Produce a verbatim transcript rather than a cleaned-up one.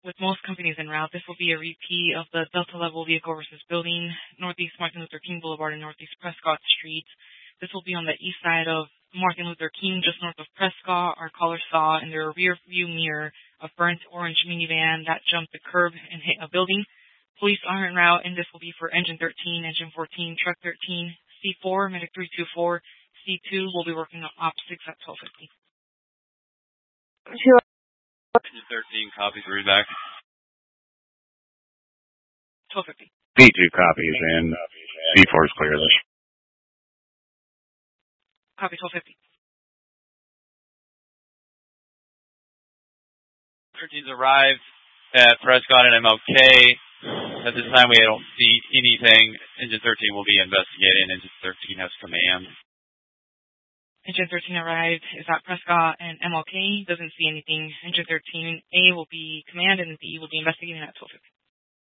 with most companies en route, this will be a repeat of the Delta level vehicle versus building, Northeast Martin Luther King Boulevard and Northeast Prescott Street. This will be on the east side of Martin Luther King, just north of Prescott. Our caller saw in their rear view mirror a burnt orange minivan that jumped the curb and hit a building. Police are en route, and this will be for Engine thirteen, Engine fourteen, Truck thirteen, C four, Medic three two four, C two. We'll be working on opposites at twelve fifty. Sure. Engine thirteen copies, read back. twelve fifty. C two copies, and C four is clear this. Copy twelve fifty. thirteens arrived at Prescott and M L K. At this time, we don't see anything. Engine thirteen will be investigating. Engine thirteen has command. Engine thirteen arrived, is at Prescott and M L K, doesn't see anything. Engine thirteen A will be command, and B will be investigating at twelve fifty.